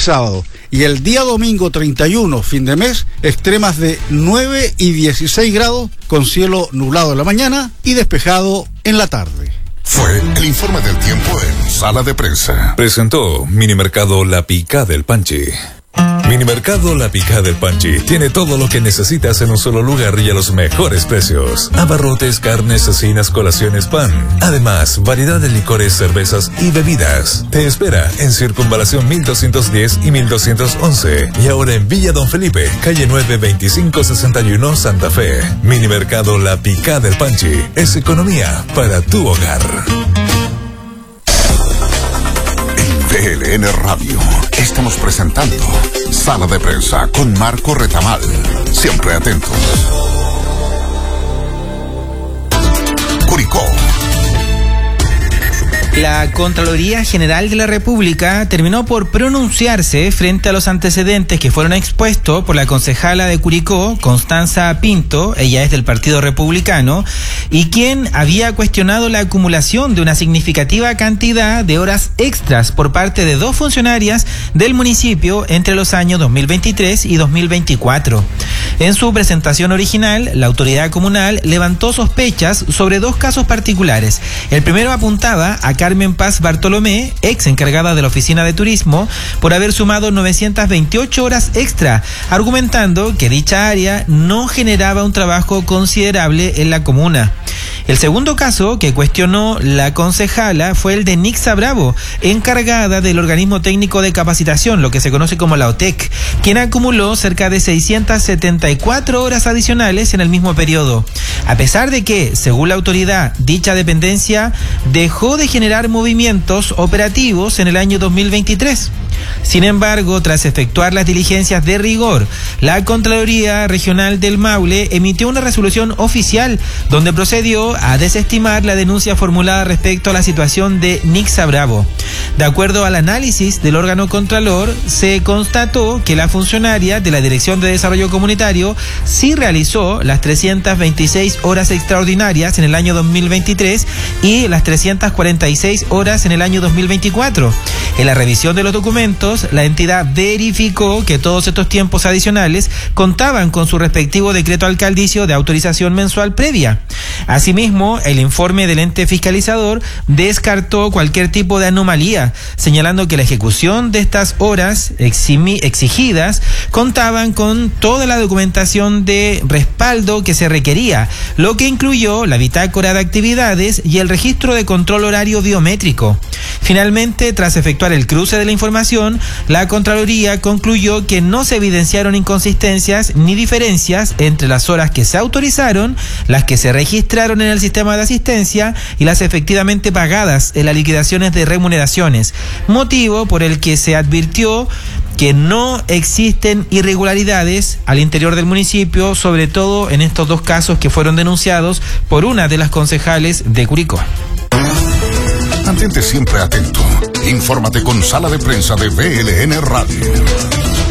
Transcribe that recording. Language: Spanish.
sábado. Y el día domingo 31, fin de mes, extremas de 9 y 16 grados, con cielo nublado en la mañana y despejado en la tarde. Fue el informe del tiempo en Sala de Prensa. Presentó Minimercado La Picada del Panchi. Minimercado La Picada del Panchi tiene todo lo que necesitas en un solo lugar y a los mejores precios. Abarrotes, carnes, cecinas, colaciones, pan. Además, variedad de licores, cervezas y bebidas. Te espera en Circunvalación 1210 y 1211. Y ahora en Villa Don Felipe, calle 9, 2561, Santa Fe. Minimercado La Picada del Panchi es economía para tu hogar. DLN Radio. Estamos presentando Sala de Prensa con Marco Retamal. Siempre atentos. Curicó. La Contraloría General de la República terminó por pronunciarse frente a los antecedentes que fueron expuestos por la concejala de Curicó, Constanza Pinto, ella es del Partido Republicano, y quien había cuestionado la acumulación de una significativa cantidad de horas extras por parte de 2 funcionarias del municipio entre los años 2023 y 2024. En su presentación original, la autoridad comunal levantó sospechas sobre 2 casos particulares. El primero apuntaba a Carmen Paz Bartolomé, ex encargada de la Oficina de Turismo, por haber sumado 928 horas extra, argumentando que dicha área no generaba un trabajo considerable en la comuna. El segundo caso que cuestionó la concejala fue el de Nixa Bravo, encargada del organismo técnico de capacitación, lo que se conoce como la OTEC, quien acumuló cerca de 674 horas adicionales en el mismo periodo. A pesar de que, según la autoridad, dicha dependencia dejó de generar movimientos operativos en el año 2023. Sin embargo, tras efectuar las diligencias de rigor, la Contraloría Regional del Maule emitió una resolución oficial donde procedió a desestimar la denuncia formulada respecto a la situación de Nixa Bravo. De acuerdo al análisis del órgano Contralor, se constató que la funcionaria de la Dirección de Desarrollo Comunitario sí realizó las 326 horas extraordinarias en el año 2023 y las 346 horas en el año 2024. En la revisión de los documentos, la entidad verificó que todos estos tiempos adicionales contaban con su respectivo decreto alcaldicio de autorización mensual previa. Asimismo, el informe del ente fiscalizador descartó cualquier tipo de anomalía, señalando que la ejecución de estas horas exigidas contaban con toda la documentación de respaldo que se requería, lo que incluyó la bitácora de actividades y el registro de control horario biométrico. Finalmente, tras efectuar el cruce de la información, la Contraloría concluyó que no se evidenciaron inconsistencias ni diferencias entre las horas que se autorizaron, las que se registraron en el sistema de asistencia y las efectivamente pagadas en las liquidaciones de remuneraciones, motivo por el que se advirtió que no existen irregularidades al interior del municipio, sobre todo en estos 2 casos que fueron denunciados por una de las concejales de Curicó. Mantente siempre atento. Infórmate con Sala de Prensa de BLN Radio.